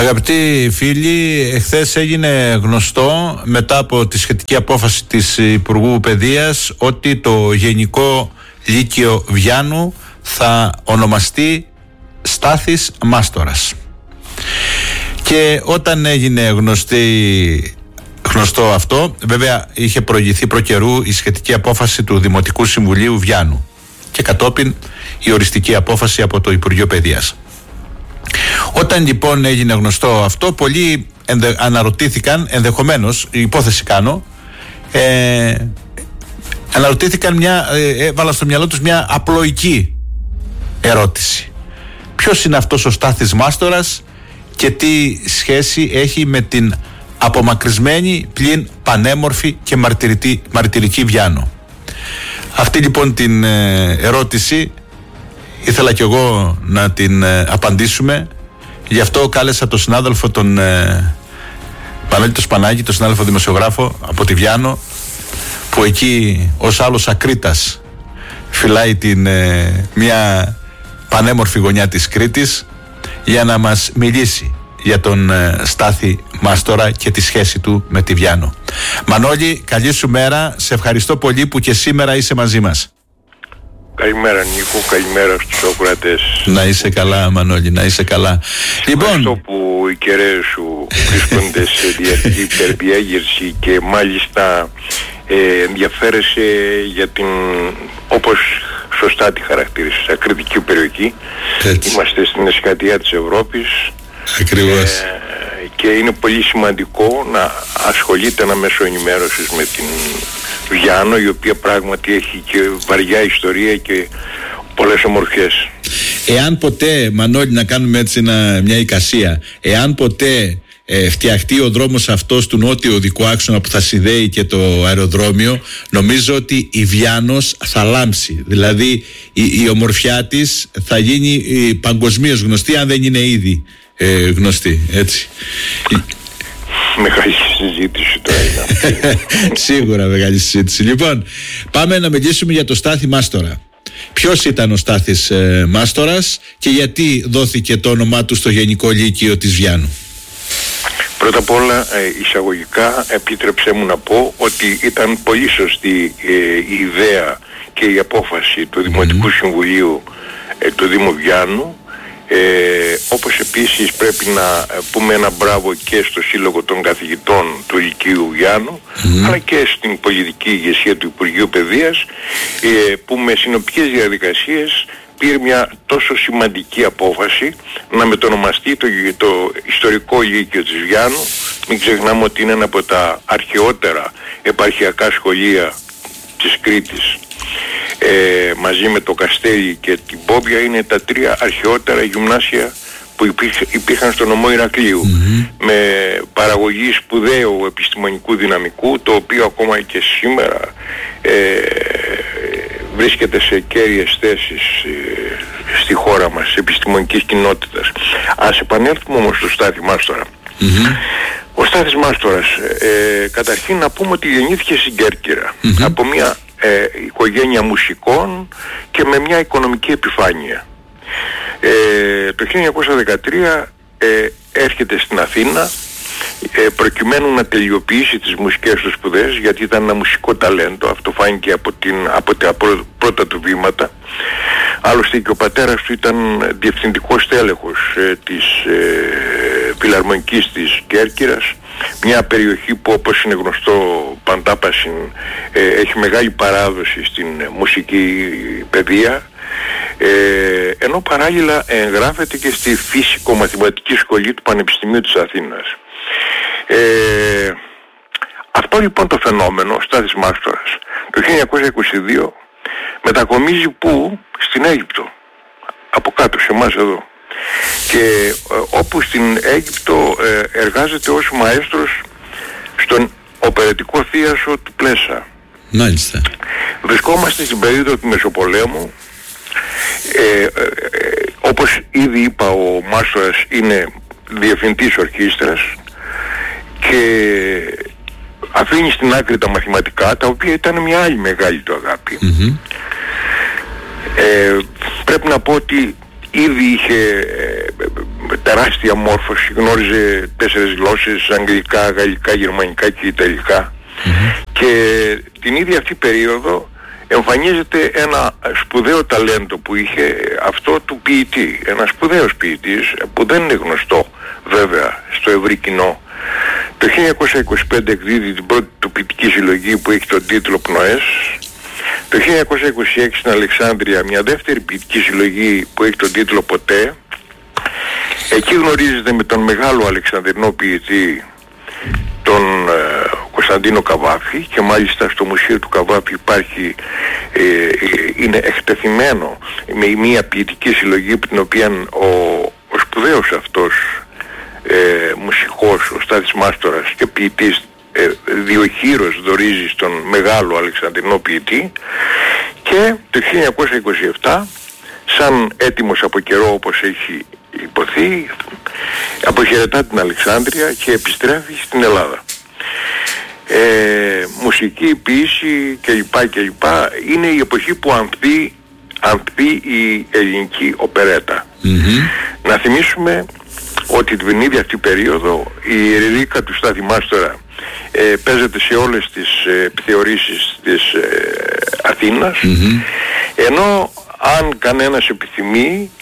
Αγαπητοί φίλοι, εχθές έγινε γνωστό μετά από τη σχετική απόφαση της Υπουργού Παιδείας ότι το Γενικό Λύκειο Βιάννου θα ονομαστεί Στάθης Μάστορας. Και όταν έγινε γνωστό αυτό, βέβαια είχε προηγηθεί προκαιρού η σχετική απόφαση του Δημοτικού Συμβουλίου Βιάννου και κατόπιν η οριστική απόφαση από το Υπουργείο Παιδείας. Όταν λοιπόν έγινε γνωστό αυτό, πολλοί αναρωτήθηκαν, ενδεχομένως, η υπόθεση κάνω, αναρωτήθηκαν έβαλα στο μυαλό τους μια απλοϊκή ερώτηση. Ποιος είναι αυτός ο Στάθης Μάστορας και τι σχέση έχει με την απομακρυσμένη πλην πανέμορφη και μαρτυρική Βιάννο? Αυτή λοιπόν την ερώτηση ήθελα κι εγώ να την απαντήσουμε. Γι' αυτό κάλεσα τον συνάδελφο τον Πανέλη το Σπανάκη, τον συνάδελφο δημοσιογράφο από τη Βιάννο, που εκεί ως άλλος ακρίτας φυλάει μια πανέμορφη γωνιά της Κρήτης, για να μας μιλήσει για τον Στάθη Μάστορα και τη σχέση του με τη Βιάννο. Μανώλη, καλή σου μέρα. Σε ευχαριστώ πολύ που και σήμερα είσαι μαζί μας. Καλημέρα Νίκο, καλημέρα στους ακροατές. Να είσαι καλά Μανώλη, να είσαι καλά. Ευχαριστώ που οι κεραίες σου βρίσκονται σε υπερδιέγερση και μάλιστα ενδιαφέρεσαι για την, όπως σωστά τη χαρακτήρισες, ακριτική περιοχή. Έτσι. Είμαστε στην εσχατία της Ευρώπης. Ακριβώς. Και είναι πολύ σημαντικό να ασχολείται ένα μέσο ενημέρωσης με την Βιάννο, η οποία πράγματι έχει και βαριά ιστορία και πολλές ομορφιές. Εάν ποτέ, Μανώλη, να κάνουμε έτσι μια εικασία, εάν ποτέ φτιαχτεί ο δρόμος αυτός του νότιου οδικού άξονα που θα συνδέει και το αεροδρόμιο, νομίζω ότι η Βιάννος θα λάμψει. Δηλαδή η ομορφιά της θα γίνει παγκοσμίως γνωστή, αν δεν είναι ήδη γνωστή, έτσι. Μεγάλη συζήτηση τώρα είναι. Σίγουρα μεγάλη συζήτηση. Λοιπόν, πάμε να μιλήσουμε για το Στάθη Μάστορα. Ποιος ήταν ο Στάθης Μάστορας και γιατί δόθηκε το όνομά του στο Γενικό Λύκειο της Βιάννου? Πρώτα απ' όλα, εισαγωγικά, επιτρέψέ μου να πω ότι ήταν πολύ σωστή η ιδέα και η απόφαση του Δημοτικού Συμβουλίου του Δήμου Βιάννου. Όπως επίσης πρέπει να πούμε ένα μπράβο και στο Σύλλογο των Καθηγητών του Λυκείου Βιάννου, αλλά και στην πολιτική ηγεσία του Υπουργείου Παιδείας, που με συνοπτικές διαδικασίες πήρε μια τόσο σημαντική απόφαση να μετονομαστεί το ιστορικό Λύκειο της Βιάννου. Μην ξεχνάμε ότι είναι ένα από τα αρχαιότερα επαρχιακά σχολεία της Κρήτης. Μαζί με το Καστέλι και την Πόμπια είναι τα τρία αρχαιότερα γυμνάσια που υπήρχαν στο νομό Ηρακλείου, με παραγωγή σπουδαίου επιστημονικού δυναμικού, το οποίο ακόμα και σήμερα βρίσκεται σε κέρυες θέσεις στη χώρα μας, της επιστημονικής κοινότητας. Ας επανέλθουμε όμως στο Στάθη Μάστορα. Ο Στάθης Μάστορας, καταρχήν να πούμε ότι γεννήθηκε στην Κέρκυρα από μια οικογένεια μουσικών και με μια οικονομική επιφάνεια. Το 1913 έρχεται στην Αθήνα προκειμένου να τελειοποιήσει τις μουσικές του σπουδές, γιατί ήταν ένα μουσικό ταλέντο. Αυτό φάνηκε από τα πρώτα του βήματα. Άλλωστε και ο πατέρας του ήταν διευθυντικός τέλεχος της Φιλαρμονικής της Κέρκυρας, μια περιοχή που, όπως είναι γνωστό παντάπασιν, έχει μεγάλη παράδοση στην μουσική παιδεία, ενώ παράλληλα εγγράφεται και στη φυσικο-μαθηματική σχολή του Πανεπιστημίου της Αθήνας. Αυτό λοιπόν το φαινόμενο, ο Στάθης Μάστορας, το 1922 μετακομίζει πού? Στην Αίγυπτο, από κάτω σε εμάς εδώ, και όπου στην Αίγυπτο εργάζεται ως μαέστρος στον οπερετικό θίασο του Πλέσα. Μάλιστα. Βρισκόμαστε στην περίοδο του Μεσοπολέμου. Όπως ήδη είπα, ο Μάστορας είναι διευθυντής ορχήστρας και αφήνει στην άκρη τα μαθηματικά, τα οποία ήταν μια άλλη μεγάλη του αγάπη. Πρέπει να πω ότι ήδη είχε τα τεράστια μόρφωση, γνώριζε 4 γλώσσες, αγγλικά, γαλλικά, γερμανικά και ιταλικά. Και την ίδια αυτή περίοδο εμφανίζεται ένα σπουδαίο ταλέντο που είχε, αυτό του ποιητή, ένας σπουδαίος ποιητής που δεν είναι γνωστό βέβαια στο ευρύ κοινό. Το 1925 εκδίδει την πρώτη του ποιητική συλλογή που έχει τον τίτλο Πνοές. Το 1926 στην Αλεξάνδρεια μια δεύτερη ποιητική συλλογή που έχει τον τίτλο Ποτέ. Εκεί γνωρίζεται με τον μεγάλο Αλεξανδρινό ποιητή, τον Κωνσταντίνο Καβάφη, και μάλιστα στο μουσείο του Καβάφη υπάρχει, είναι εκτεθειμένο με μια ποιητική συλλογή την οποία ο σπουδαίος αυτός μουσικός, ο Στάθης Μάστορας και ποιητής, διοχείρος δωρίζει στον μεγάλο Αλεξανδρινό ποιητή. Και το 1927, σαν έτοιμος από καιρό όπως έχει υποθεί, αποχαιρετά την Αλεξάνδρεια και επιστρέφει στην Ελλάδα. Μουσική, ποίηση κλπ. Είναι η εποχή που ανθεί η ελληνική οπερέτα. Να θυμίσουμε ότι την ίδια αυτή περίοδο η Ρερίκα του Στάθη Μάστορα παίζεται σε όλες τις επιθεωρήσεις της Αθήνας, ενώ αν κανένας επιθυμεί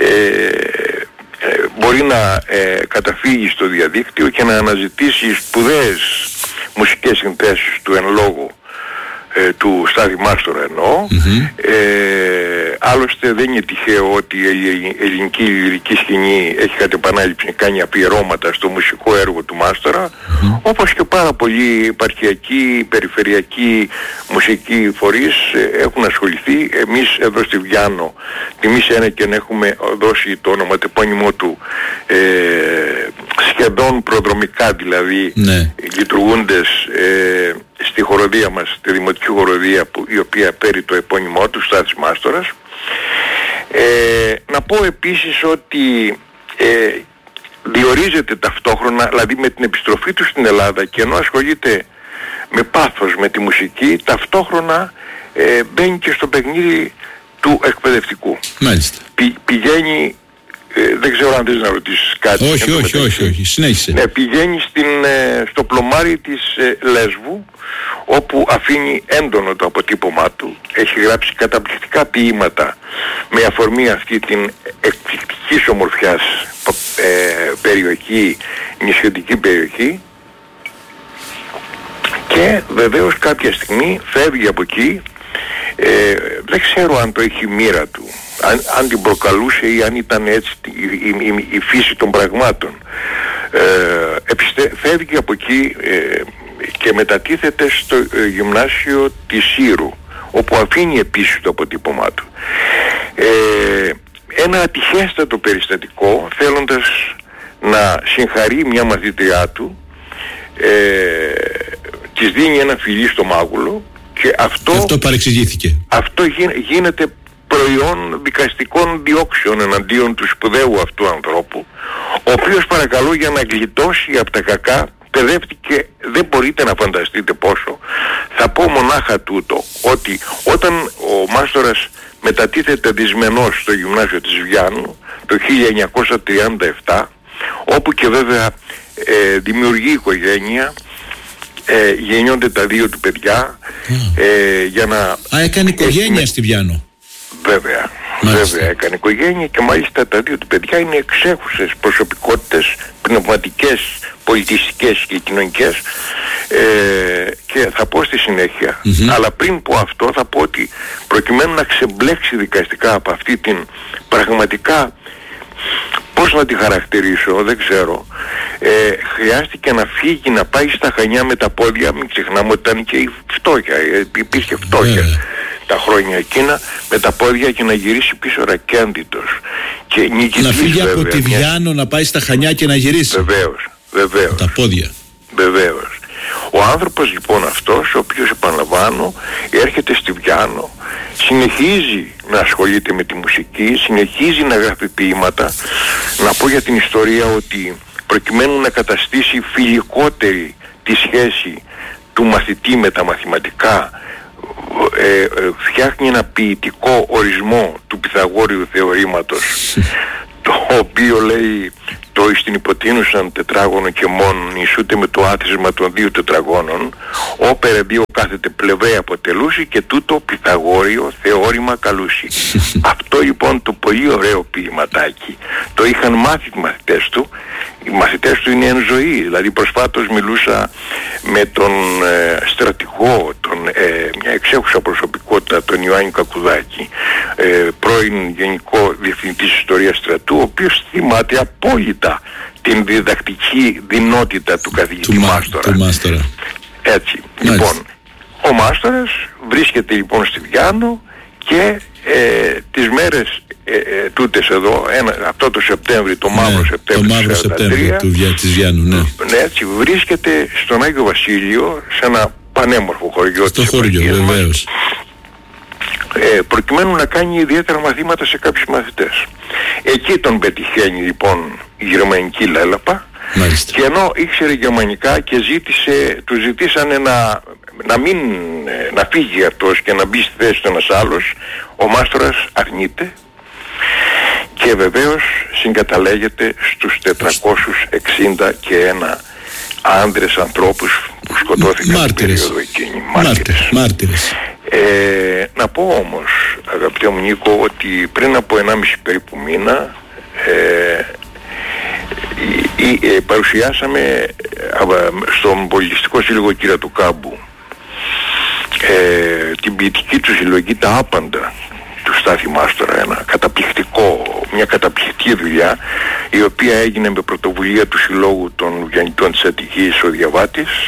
μπορεί να καταφύγει στο διαδίκτυο και να αναζητήσει σπουδαίες μουσικές συνθέσεις του εν λόγω του Στάθη Μάστορα εννοώ. Άλλωστε δεν είναι τυχαίο ότι η ελληνική λυρική σκηνή έχει κατ' επανάληψη κάνει αφιερώματα στο μουσικό έργο του Μάστορα, όπως και πάρα πολλοί επαρχιακοί, περιφερειακοί μουσικοί φορείς έχουν ασχοληθεί. Εμείς εδώ στη Βιάνο, τιμής ένεκεν, έχουμε δώσει το ονοματεπώνυμό του σχεδόν προδρομικά, δηλαδή λειτουργούντες στη χοροδία μας, τη δημοτική χοροδία η οποία παίρνει το επώνυμό του, Στάθης Μάστορας. Να πω επίσης ότι διορίζεται ταυτόχρονα, δηλαδή με την επιστροφή του στην Ελλάδα, και ενώ ασχολείται με πάθος με τη μουσική, ταυτόχρονα μπαίνει και στο παιχνίδι του εκπαιδευτικού. Μάλιστα. Πηγαίνει, δεν ξέρω αν θες να ρωτήσεις κάτι. Όχι, συνέχισε. Ναι, πηγαίνει στο πλωμάρι της Λέσβου, όπου αφήνει έντονο το αποτύπωμά του. Έχει γράψει καταπληκτικά ποίηματα με αφορμή αυτή την εκπληκτικής ομορφιάς περιοχή, νησιωτική περιοχή, και βεβαίως κάποια στιγμή φεύγει από εκεί. Δεν ξέρω αν το έχει μοίρα του, αν την προκαλούσε ή αν ήταν έτσι η φύση των πραγμάτων. Φεύγει από εκεί και μετατίθεται στο γυμνάσιο της Σύρου, όπου αφήνει επίσης το αποτύπωμά του. Ένα ατυχέστατο περιστατικό, θέλοντας να συγχαρεί μια μαθήτριά του, της δίνει ένα φιλί στο μάγουλο, και αυτό παρεξηγήθηκε. Αυτό γίνεται προϊόν δικαστικών διώξεων εναντίον του σπουδαίου αυτού ανθρώπου, ο οποίος, παρακαλώ, για να γλιτώσει από τα κακά παιδεύτηκε, δεν μπορείτε να φανταστείτε πόσο. Θα πω μονάχα τούτο, ότι όταν ο Μάστορας μετατίθεται δυσμενός στο γυμνάσιο της Βιάνου το 1937, όπου και βέβαια δημιουργεί οικογένεια, γεννιόνται τα 2 του παιδιά, για να... έκανε οικογένεια στη Βιάνο. Βέβαια, έκανε οικογένεια, και μάλιστα τα 2 του παιδιά είναι εξέχουσες προσωπικότητες, πνευματικές, πολιτιστικές και κοινωνικές, και θα πω στη συνέχεια. Αλλά πριν πω αυτό, θα πω ότι προκειμένου να ξεμπλέξει δικαστικά από αυτή την πραγματικά, πώς να τη χαρακτηρίσω, δεν ξέρω, χρειάστηκε να φύγει, να πάει στα Χανιά με τα πόδια. Μην ξεχνάμε ότι ήταν και η φτώχεια, υπήρχε φτώχεια τα χρόνια εκείνα, με τα πόδια, και να γυρίσει πίσω ρακέντητος και νικητής. Να φύγει από τη Βιάνο, να πάει στα Χανιά και να γυρίσει. Βεβαίως. Τα πόδια. Βεβαίως. Ο άνθρωπος λοιπόν αυτός, ο οποίος, επαναλαμβάνω, έρχεται στη Βιάνο, συνεχίζει να ασχολείται με τη μουσική, συνεχίζει να γράφει ποίηματα. Να πω για την ιστορία ότι προκειμένου να καταστήσει φιλικότερη τη σχέση του μαθητή με τα μαθηματικά, φτιάχνει ένα ποιητικό ορισμό του Πυθαγόριου θεωρήματος, το οποίο λέει το εις την υποτείνουσαν τετράγωνο και μόνον ισούται με το άθροισμα των δύο τετραγώνων, όπερε δύο κάθετε πλευρέ αποτελούσε και τούτο Πυθαγόριο θεώρημα καλούσι. Αυτό λοιπόν το πολύ ωραίο ποιηματάκι το είχαν μάθει οι μαθητές του. Οι μαθητές του είναι εν ζωή. Δηλαδή προσφάτως μιλούσα με τον στρατηγό, μια εξέχουσα προσωπικότητα, τον Ιωάννη Κακουδάκη, πρώην Γενικό Διευθυντής Ιστορίας Στρατού, ο οποίος θυμάται απόλυτα την διδακτική δυνότητα του καθηγητή Μάστορα. Έτσι. Λοιπόν, ο Μάστορας βρίσκεται λοιπόν στη Βιάννο και τις μέρες τούτες εδώ, αυτό το Σεπτέμβρη, το μαύρο Σεπτέμβρη της Βιάννου, ναι. Έτσι, βρίσκεται στον Άγιο Βασίλειο, σε ένα πανέμορφο χωριό της επαρχίας μας, προκειμένου να κάνει ιδιαίτερα μαθήματα σε κάποιους μαθητές. Εκεί τον πετυχαίνει λοιπόν η γερμανική λέλαπα. Μάλιστα. Και ενώ ήξερε γερμανικά και του ζητήσανε να φύγει αυτός και να μπει στη θέση του ένας άλλος, ο Μάστορας αρνείται και βεβαίως συγκαταλέγεται στους 461 άνδρες ανθρώπους που σκοτώθηκαν την περίοδο εκείνη. Μάρτυρες. Να πω όμως, αγαπητέ μου Νίκο, ότι πριν από 1,5 περίπου μήνα παρουσιάσαμε στον Πολιτιστικό Σύλλογο Κύρα του Κάμπου την ποιητική του συλλογή «Τα Άπαντα» του Στάθη Μάστορα, μια καταπληκτική δουλειά, η οποία έγινε με πρωτοβουλία του Συλλόγου των Λουκιανιτών της Αττικής ο Διαβάτης,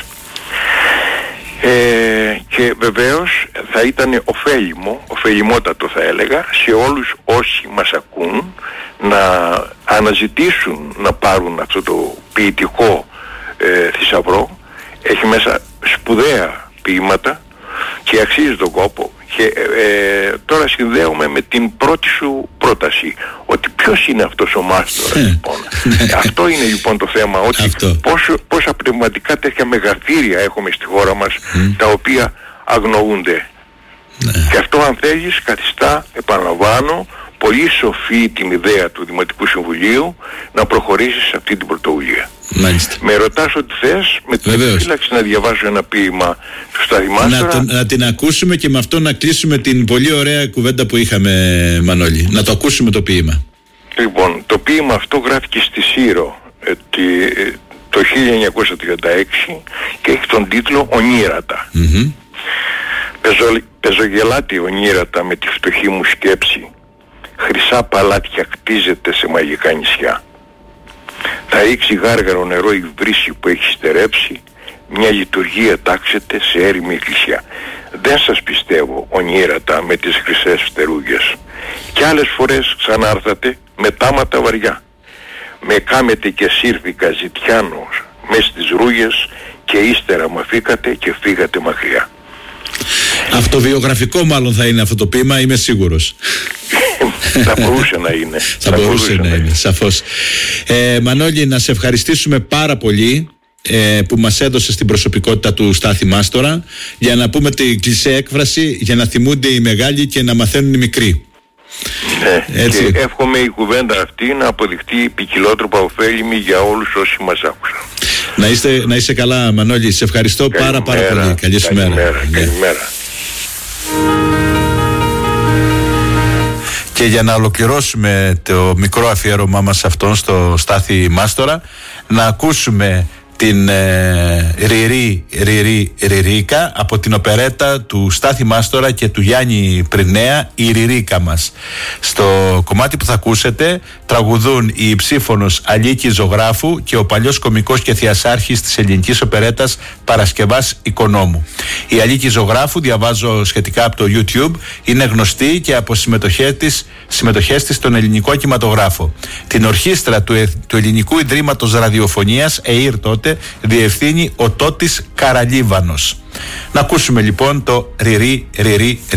και βεβαίως θα ήταν ωφελημότατο θα έλεγα, σε όλους όσοι μας ακούν να αναζητήσουν να πάρουν αυτό το ποιητικό θησαυρό. Έχει μέσα σπουδαία ποίηματα και αξίζει τον κόπο. Και τώρα συνδέομαι με την πρώτη σου πρόταση, ότι ποιος είναι αυτός ο Μάστορας λοιπόν. Αυτό είναι λοιπόν το θέμα, ότι πόσα πνευματικά τέτοια μεγαθύρια έχουμε στη χώρα μας, τα οποία αγνοούνται. Και αυτό, αν θέλεις, καθιστά, επαναλαμβάνω, πολύ σοφή την ιδέα του Δημοτικού Συμβουλίου να προχωρήσει σε αυτή την πρωτοβουλία. Μάλιστα. Με ρωτάς ό,τι θες, με την επιφύλαξη να διαβάσω ένα ποίημα του Στάθη Μάστορα. Να την ακούσουμε και με αυτό να κλείσουμε την πολύ ωραία κουβέντα που είχαμε, Μανώλη. Να το ακούσουμε το ποίημα. Λοιπόν, το ποίημα αυτό γράφηκε στη Σύρο το 1936 και έχει τον τίτλο «Ονείρατα». Πεζογελάτη ονείρατα με τη φτωχή μου σκέψη, χρυσά παλάτια κτίζεται σε μαγικά νησιά. Θα ρίξει γάργαρο νερό η βρύση που έχει στερέψει, μια λειτουργία τάξεται σε έρημη εκκλησιά. Δεν σας πιστεύω, ονείρατα με τις χρυσές φτερούγες. Κι άλλες φορές ξανάρθατε με τάματα βαριά. Με κάμετε και σύρθηκα ζητιάνος μες στις ρούγες και ύστερα μ' αφήκατε και φύγατε μακριά. Αυτοβιογραφικό μάλλον θα είναι αυτό το ποίημα, είμαι σίγουρος. Θα μπορούσε να είναι. Θα μπορούσε να είναι, σαφώς. Μανώλη, να σε ευχαριστήσουμε πάρα πολύ που μας έδωσες την προσωπικότητα του Στάθη Μάστορα, για να πούμε την κλισέ έκφραση, για να θυμούνται οι μεγάλοι και να μαθαίνουν οι μικροί. Ναι, έτσι. Και εύχομαι η κουβέντα αυτή να αποδειχτεί ποικιλότροπα ωφέλιμη για όλους όσοι μας άκουσαν. Να είσαι καλά, Μανώλη, σε ευχαριστώ πάρα πολύ. Καλή σου μέρα. Καλημέρα. Και για να ολοκληρώσουμε το μικρό αφιέρωμά μας αυτόν στο Στάθη Μάστορα, να ακούσουμε την Ριρίκα από την οπερέτα του Στάθη Μάστορα και του Γιάννη Πρινέα, η Ριρίκα μας. Στο κομμάτι που θα ακούσετε τραγουδούν η υψήφωνος Αλίκη Ζωγράφου και ο παλιός κωμικός και θειασάρχης της ελληνικής οπερέτας Παρασκευάς Οικονόμου. Η Αλίκη Ζωγράφου, διαβάζω σχετικά από το YouTube, είναι γνωστή και από συμμετοχές της στον ελληνικό κινηματογράφο. Την ορχήστρα του Ελληνικού Ιδρύματος Ραδιοφωνίας, ΕΙΡ τότε, διευθύνει ο Τότης Καραλίβανος. Να ακούσουμε λοιπόν το Ριρί